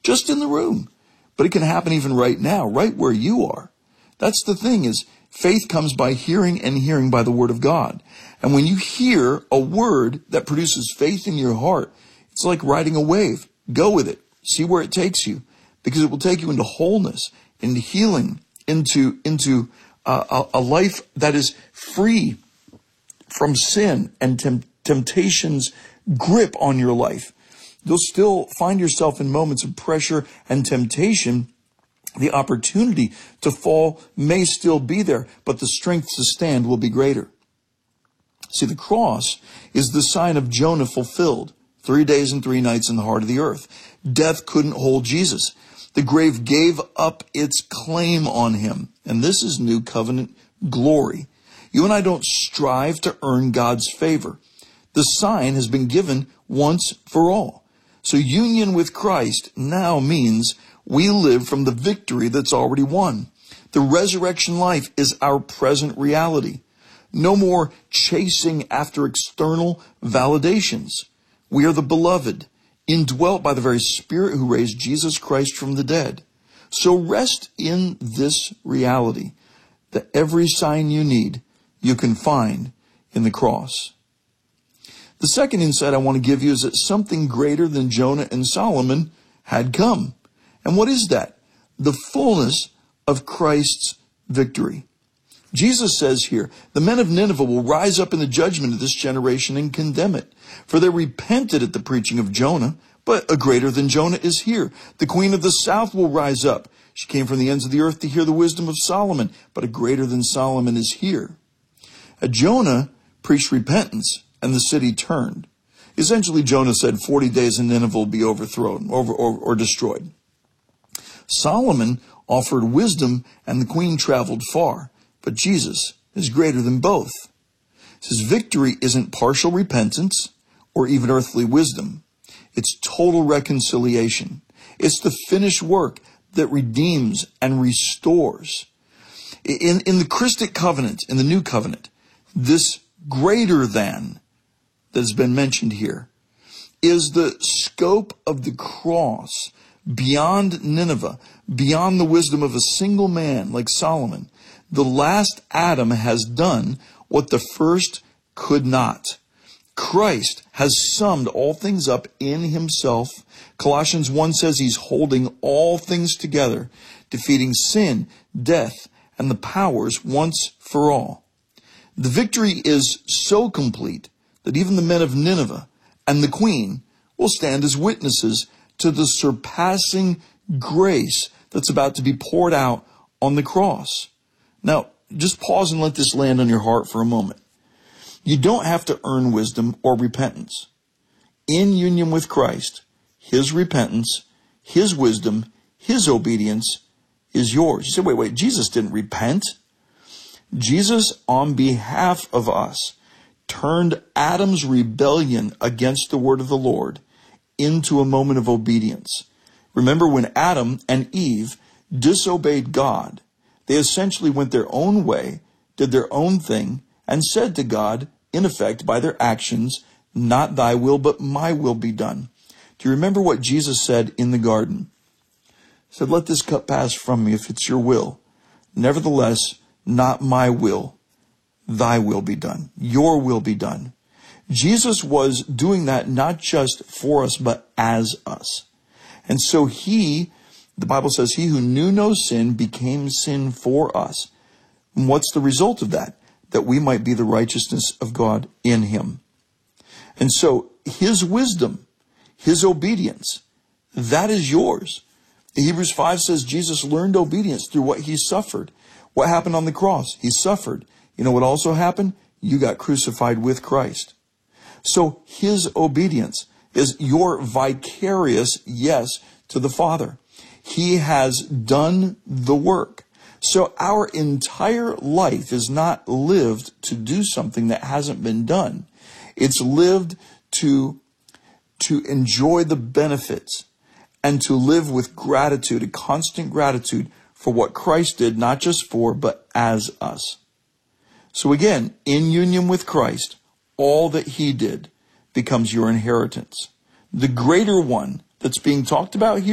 just in the room. But it can happen even right now, right where you are. That's the thing, is faith comes by hearing, and hearing by the word of God. And when you hear a word that produces faith in your heart, it's like riding a wave. Go with it. See where it takes you, because it will take you into wholeness, into healing, into a life that is free from sin and temptation's grip on your life. You'll still find yourself in moments of pressure and temptation. The opportunity to fall may still be there, but the strength to stand will be greater. See, the cross is the sign of Jonah fulfilled. 3 days and 3 nights in the heart of the earth. Death couldn't hold Jesus. The grave gave up its claim on him. And this is new covenant glory. You and I don't strive to earn God's favor. The sign has been given once for all. So union with Christ now means we live from the victory that's already won. The resurrection life is our present reality. No more chasing after external validations. We are the beloved, indwelt by the very Spirit who raised Jesus Christ from the dead. So rest in this reality, that every sign you need, you can find in the cross. The second insight I want to give you is that something greater than Jonah and Solomon had come. And what is that? The fullness of Christ's victory. Jesus says here, the men of Nineveh will rise up in the judgment of this generation and condemn it. For they repented at the preaching of Jonah, but a greater than Jonah is here. The queen of the south will rise up. She came from the ends of the earth to hear the wisdom of Solomon, but a greater than Solomon is here. Jonah preached repentance, and the city turned. Essentially, Jonah said 40 days and Nineveh will be overthrown or destroyed. Solomon offered wisdom, and the queen traveled far. But Jesus is greater than both. His victory isn't partial repentance or even earthly wisdom. It's total reconciliation. It's the finished work that redeems and restores. In the Christic covenant, in the new covenant, this greater than that has been mentioned here is the scope of the cross beyond Nineveh, beyond the wisdom of a single man like Solomon. The last Adam has done what the first could not. Christ has summed all things up in himself. Colossians 1 says he's holding all things together, defeating sin, death, and the powers once for all. The victory is so complete that even the men of Nineveh and the queen will stand as witnesses to the surpassing grace that's about to be poured out on the cross. Now, just pause and let this land on your heart for a moment. You don't have to earn wisdom or repentance. In union with Christ, his repentance, his wisdom, his obedience is yours. You say, wait, Jesus didn't repent. Jesus, on behalf of us, turned Adam's rebellion against the word of the Lord into a moment of obedience. Remember when Adam and Eve disobeyed God, they essentially went their own way, did their own thing, and said to God, in effect, by their actions, not thy will, but my will be done. Do you remember what Jesus said in the garden? He said, let this cup pass from me if it's your will. Nevertheless, not my will, thy will be done. Your will be done. Jesus was doing that not just for us, but as us. And so the Bible says, he who knew no sin became sin for us. And what's the result of that? That we might be the righteousness of God in him. And so his wisdom, his obedience, that is yours. Hebrews 5 says Jesus learned obedience through what he suffered. What happened on the cross? He suffered. You know what also happened? You got crucified with Christ. So his obedience is your vicarious yes to the Father. He has done the work. So our entire life is not lived to do something that hasn't been done. It's lived to enjoy the benefits and to live with gratitude, a constant gratitude for what Christ did, not just for, but as us. So again, in union with Christ, all that he did becomes your inheritance. The greater one that's being talked about here